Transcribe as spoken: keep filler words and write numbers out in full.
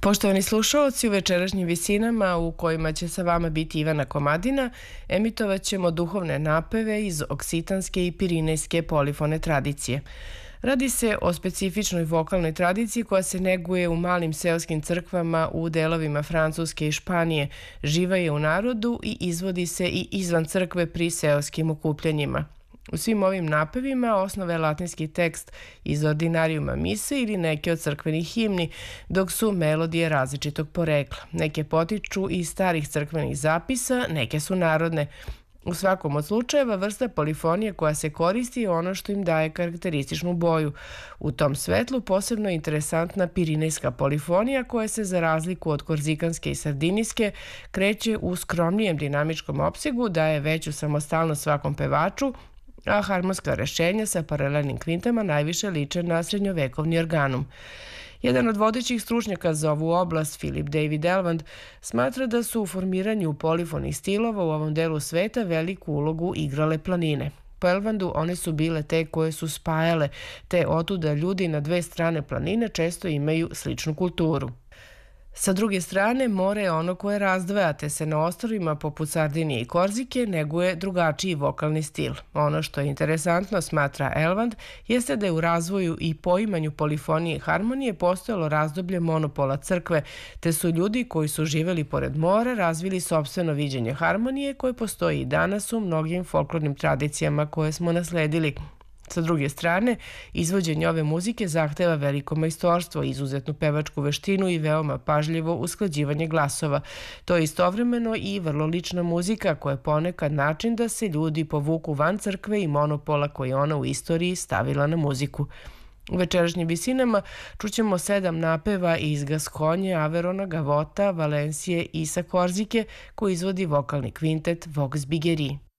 Poštovani slušaoci, u večerašnjim visinama u kojima će sa vama biti Ivana Komadina, emitovat ćemo duhovne napeve iz oksitanske i pirinejske polifone tradicije. Radi se o specifičnoj vokalnoj tradiciji koja se neguje u malim seoskim crkvama u delovima Francuske i Španije, živa je u narodu i izvodi se i izvan crkve pri seoskim okupljanjima. U svim ovim napevima osnova je latinski tekst iz ordinarijuma mise ili neke od crkvenih himni, dok su melodije različitog porekla. Neke potiču iz starih crkvenih zapisa, neke su narodne. U svakom od slučajeva vrsta polifonije koja se koristi je ono što im daje karakterističnu boju. U tom svetlu posebno je interesantna pirinejska polifonija koja se za razliku od korzikanske i sardinijske kreće u skromnijem dinamičkom opsegu, daje veću samostalnost svakom pevaču, a harmonska rešenja sa paralelnim kvintama najviše liče na srednjovekovni organum. Jedan od vodećih stručnjaka za ovu oblast, Philip David Elvand, smatra da su u formiranju polifonih stilova u ovom delu sveta veliku ulogu igrale planine. Po Elvandu one su bile te koje su spajale, te otuda ljudi na dve strane planine često imaju sličnu kulturu. Sa druge strane, more je ono koje razdvaja, te se na ostrvima poput Sardinije i Korzike neguje drugačiji vokalni stil. Ono što je interesantno, smatra Elvand, jeste da je u razvoju i poimanju polifonije i harmonije postojalo razdoblje monopola crkve, te su ljudi koji su živeli pored mora razvili sopstveno viđenje harmonije koje postoji i danas u mnogim folklornim tradicijama koje smo nasledili. Sa druge strane, izvođenje ove muzike zahteva veliko majstorstvo, izuzetnu pevačku veštinu i veoma pažljivo usklađivanje glasova. To je istovremeno i vrlo lična muzika koja je ponekad način da se ljudi povuku van crkve i monopola koji je ona u istoriji stavila na muziku. U večerašnjim visinama čućemo sedam napeva iz Gaskonje, Averona, Gavota, Valencije i sa Korzike koji izvodi vokalni kvintet Vox Bigeri.